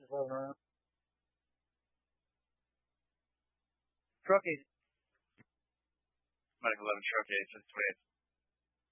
Just 11 around. Truck 8. Medic 11, truck 8, just wait.